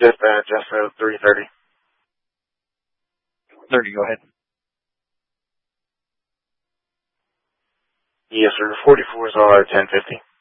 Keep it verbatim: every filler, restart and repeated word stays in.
Dispatch, S O three thirty. thirty, go ahead. Yes, sir. forty-fours are ten fifty.